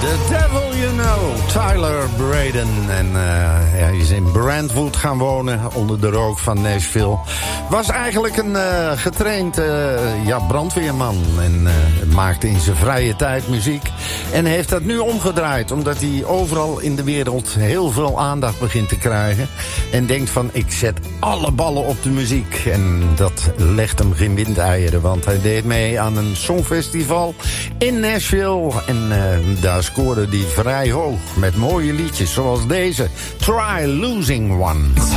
Devil You Know, Tyler Braden. En hij is in Brentwood gaan wonen, onder de rook van Nashville. Was eigenlijk een getraind brandweerman. En maakte in zijn vrije tijd muziek. En heeft dat nu omgedraaid, omdat hij overal in de wereld heel veel aandacht begint te krijgen. En denkt van, ik zet alle ballen op de muziek. En dat legt hem geen windeieren, want hij deed mee aan een songfestival in Nashville. En daar scoorde hij vrij hoog met mooie liedjes zoals deze, Try Losing One.